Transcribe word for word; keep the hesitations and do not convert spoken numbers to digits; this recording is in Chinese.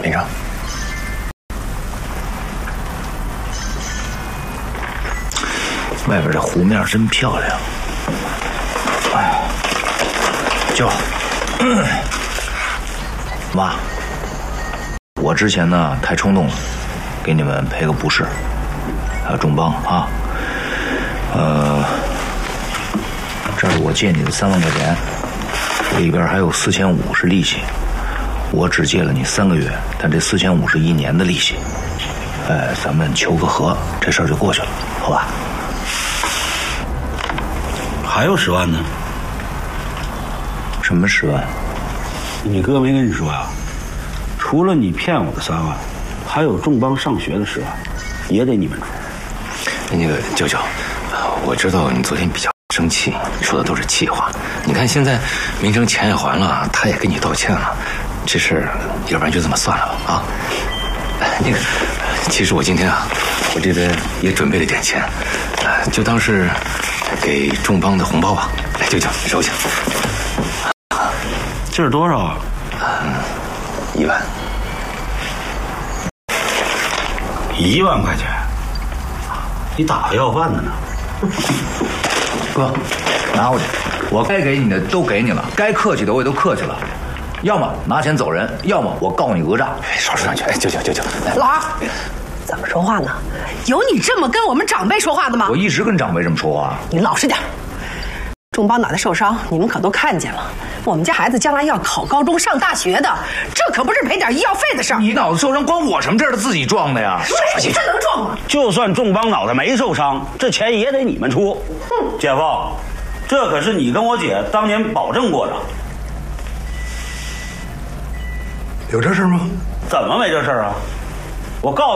品尝。外边这湖面真漂亮。哎，舅，妈，我之前呢太冲动了，给你们赔个不是，还有重磅啊。呃，这是我借你的三万块钱，里边还有四千五是利息。我只借了你三个月，但这四千五是一年的利息。哎，咱们求个和，这事儿就过去了，好吧？ 还有十万呢？ 什么十万？ 你哥没跟你说呀？除了你骗我的三万，还有重邦上学的十万，也得你们出。 那个舅舅，我知道你昨天比较生气，说的都是气话。你看现在明成钱也还了，他也跟你道歉了，这事儿要不然就这么算了吧啊？那个，其实我今天啊，我这边也准备了点钱，就当是给重邦的红包吧。来，舅舅收下。 这是多少啊？ 嗯，一万。 一万块钱？你打发要饭的呢？ 哥，拿回去，我该给你的都给你了，该客气的我也都客气了。要么拿钱走人，要么我告你讹诈。 少说两句，哎，舅舅舅舅， 老二，怎么说话呢？有你这么跟我们长辈说话的吗？ 我一直跟长辈这么说话。 你老实点。重邦脑袋受伤，你们可都看见了。我们家孩子将来要考高中、上大学的，这可不是赔点医药费的事儿。 你脑子受伤关我什么事儿？他自己撞的呀。 这能撞吗？ 就算重邦脑袋没受伤，这钱也得你们出。嗯，姐夫，这可是你跟我姐当年保证过的。 有这事吗？ 怎么没这事啊？我告诉